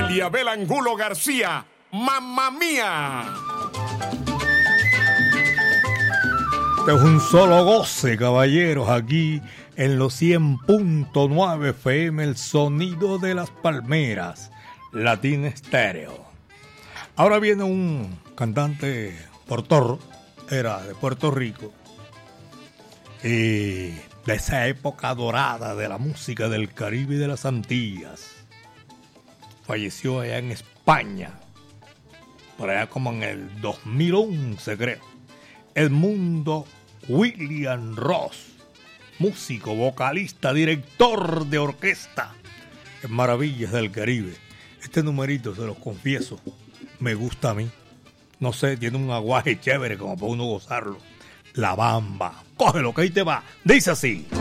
Eliabel Angulo García, Mamma Mía. Este es un solo goce, caballeros, aquí en los 100.9 FM, el sonido de las palmeras, Latin Estéreo. Ahora viene un cantante portorro, era de Puerto Rico, y de esa época dorada de la música del Caribe y de las Antillas. Falleció allá en España, por allá como en el 2011, creo. Edmundo William Ross, músico, vocalista, director de orquesta en Maravillas del Caribe. Este numerito, se los confieso, me gusta a mí. No sé, tiene un aguaje chévere como para uno gozarlo. La Bamba. Cógelo que ahí te va. Dice así.